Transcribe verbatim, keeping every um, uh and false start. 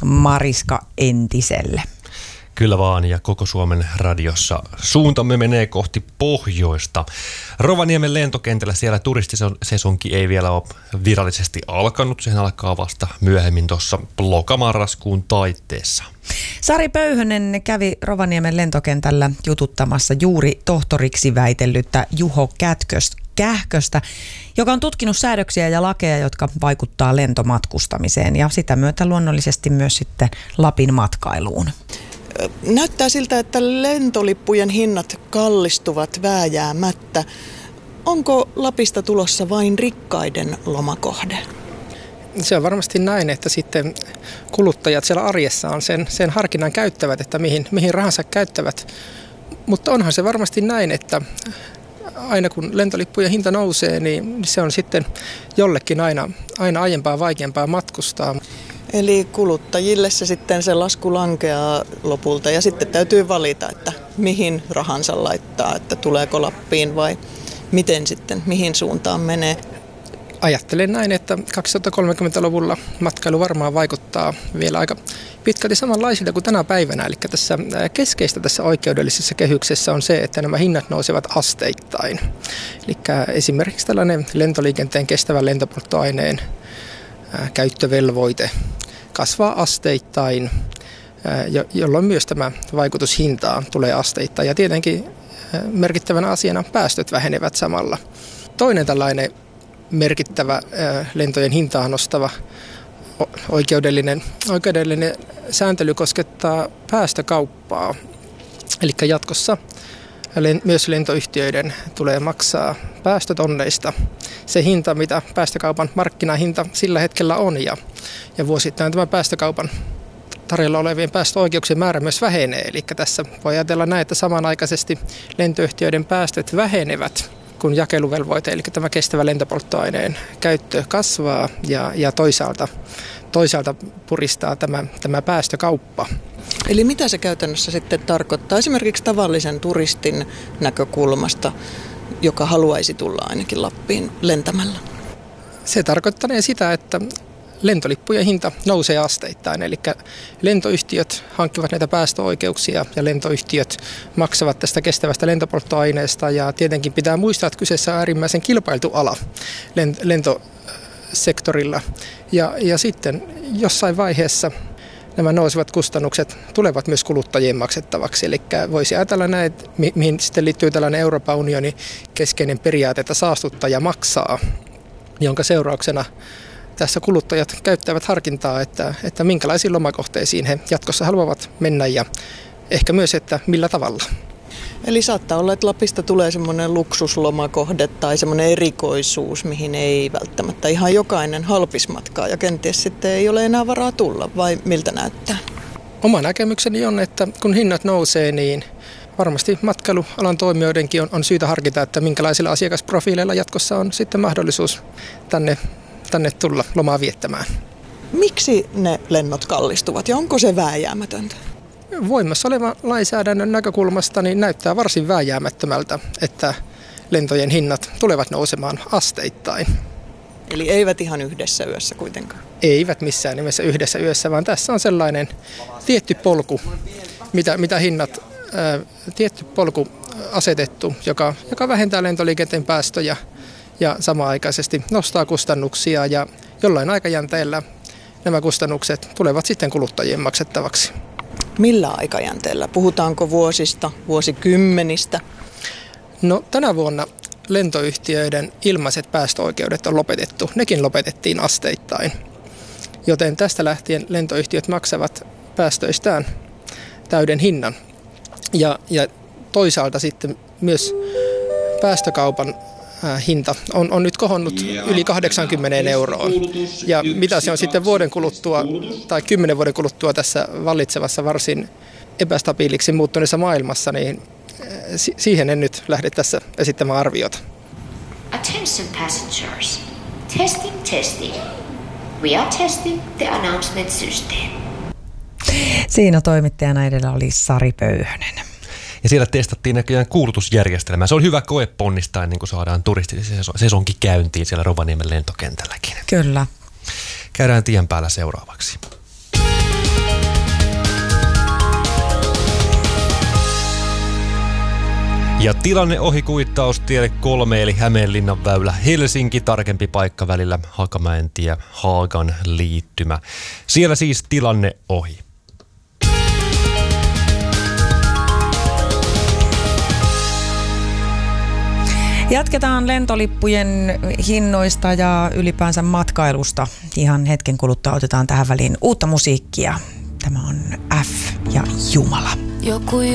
Mariska Entiselle. Kyllä vaan, ja koko Suomen radiossa suuntamme menee kohti pohjoista. Rovaniemen lentokentällä siellä turistisesonki ei vielä ole virallisesti alkanut. Sehän alkaa vasta myöhemmin tuossa lokamarraskuun taitteessa. Sari Pöyhönen kävi Rovaniemen lentokentällä jututtamassa juuri tohtoriksi väitellyttä Juho Kätköstä. Kähköstä, joka on tutkinut säädöksiä ja lakeja, jotka vaikuttaa lentomatkustamiseen ja sitä myötä luonnollisesti myös sitten Lapin matkailuun. Näyttää siltä, että lentolippujen hinnat kallistuvat vääjäämättä. Onko Lapista tulossa vain rikkaiden lomakohde? Se on varmasti näin, että sitten kuluttajat siellä arjessaan sen, sen harkinnan käyttävät, että mihin, mihin rahansa käyttävät. Mutta onhan se varmasti näin, että aina kun lentolippujen hinta nousee, niin se on sitten jollekin aina, aina aiempaa vaikeampaa matkustaa. Eli kuluttajille se sitten se lasku lankeaa lopulta ja sitten täytyy valita, että mihin rahansa laittaa, että tuleeko Lappiin vai miten sitten, mihin suuntaan menee. Ajattelen näin, että kaksituhattakolmekymmentäluvulla matkailu varmaan vaikuttaa vielä aika pitkälti samanlaisilta kuin tänä päivänä. Eli tässä keskeistä tässä oikeudellisessa kehyksessä on se, että nämä hinnat nousevat asteittain. Eli esimerkiksi tällainen lentoliikenteen kestävän lentopolttoaineen käyttövelvoite kasvaa asteittain, jolloin myös tämä vaikutus hintaan tulee asteittain. Ja tietenkin merkittävänä asiana päästöt vähenevät samalla. Toinen tällainen merkittävä lentojen hintaa nostava oikeudellinen, oikeudellinen sääntely koskettaa päästökauppaa. Eli jatkossa myös lentoyhtiöiden tulee maksaa päästötonneista se hinta, mitä päästökaupan markkinahinta sillä hetkellä on. Ja, ja vuosittain tämä päästökaupan tarjolla olevien päästöoikeuksien määrä myös vähenee. Eli tässä voi ajatella näin, että samanaikaisesti lentoyhtiöiden päästöt vähenevät, kun jakeluvelvoite, eli tämä kestävä lentopolttoaineen käyttö kasvaa ja, ja toisaalta, toisaalta puristaa tämä, tämä päästökauppa. Eli mitä se käytännössä sitten tarkoittaa esimerkiksi tavallisen turistin näkökulmasta, joka haluaisi tulla ainakin Lappiin lentämällä? Se tarkoittaa sitä, että lentolippujen hinta nousee asteittain, eli lentoyhtiöt hankkivat näitä päästöoikeuksia ja lentoyhtiöt maksavat tästä kestävästä lentopolttoaineesta ja tietenkin pitää muistaa, että kyseessä on äärimmäisen kilpailtu ala lentosektorilla ja, ja sitten jossain vaiheessa nämä nousevat kustannukset tulevat myös kuluttajien maksettavaksi. Eli voisi ajatella näin, mi- mihin sitten liittyy tällainen Euroopan unionin keskeinen periaate, että saastuttaja maksaa, jonka seurauksena tässä kuluttajat käyttävät harkintaa, että, että minkälaisiin lomakohteisiin he jatkossa haluavat mennä ja ehkä myös, että millä tavalla. Eli saattaa olla, että Lapista tulee semmoinen luksuslomakohde tai semmoinen erikoisuus, mihin ei välttämättä ihan jokainen halpis matkaa ja kenties sitten ei ole enää varaa tulla, vai miltä näyttää? Oma näkemykseni on, että kun hinnat nousee, niin varmasti matkailualan toimijoidenkin on, on syytä harkita, että minkälaisilla asiakasprofiileilla jatkossa on sitten mahdollisuus tänne, tänne tulla lomaa viettämään. Miksi ne lennot kallistuvat ja onko se vääjäämätöntä? Voimassa olevan lainsäädännön näkökulmasta niin näyttää varsin vääjäämättömältä, että lentojen hinnat tulevat nousemaan asteittain. Eli eivät ihan yhdessä yössä kuitenkaan? Eivät missään nimessä yhdessä yössä, vaan tässä on sellainen tietty polku, mitä, mitä hinnat, ää, tietty polku asetettu, joka, joka vähentää lentoliikenteen päästöjä ja samanaikaisesti nostaa kustannuksia ja jollain aikajänteellä nämä kustannukset tulevat sitten kuluttajien maksettavaksi. Millä aikajänteellä? Puhutaanko vuosista, vuosikymmenistä? No tänä vuonna lentoyhtiöiden ilmaiset päästöoikeudet on lopetettu. Nekin lopetettiin asteittain. Joten tästä lähtien lentoyhtiöt maksavat päästöistään täyden hinnan. Ja, ja toisaalta sitten myös päästökaupan hinta on, on nyt kohonnut yli kahdeksankymmentä euroon. Ja mitä se on sitten vuoden kuluttua tai kymmenen vuoden kuluttua tässä vallitsevassa varsin epästabiiliksi muuttuneessa maailmassa, niin si- siihen en nyt lähde tässä esittämään arviota. Attention passengers. Testing, testing. We are testing the announcement system. Siinä toimittajana edellä oli Sari Pöyhönen. Ja siellä testattiin näköjään kuulutusjärjestelmää. Se on hyvä koe ponnistaa ennen kuin saadaan turistisesonki käyntiin siellä Rovaniemen lentokentälläkin. Kyllä. Käydään tien päällä seuraavaksi. Ja tilanne ohi kuittaustielle kolme eli Hämeenlinnan väylä Helsinki, tarkempi paikka välillä Hakamäentie, Haagan liittymä. Siellä siis tilanne ohi. Jatketaan lentolippujen hinnoista ja ylipäänsä matkailusta. Ihan hetken kuluttua otetaan tähän väliin uutta musiikkia. Tämä on F ja Jumala. Joku